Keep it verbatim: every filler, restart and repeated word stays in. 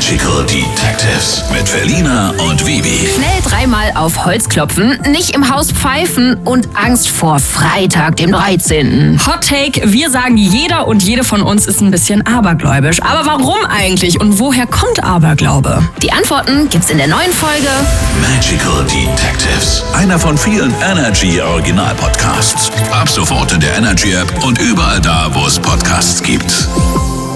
Magical Detectives mit Felina und Vivi. Schnell dreimal auf Holz klopfen, nicht im Haus pfeifen und Angst vor Freitag, dem dreizehnten Hot Take, wir sagen, jeder und jede von uns ist ein bisschen abergläubisch. Aber warum eigentlich und woher kommt Aberglaube? Die Antworten gibt's in der neuen Folge Magical Detectives. Einer von vielen Energy Original Podcasts. Ab sofort in der Energy App und überall da, wo es Podcasts gibt.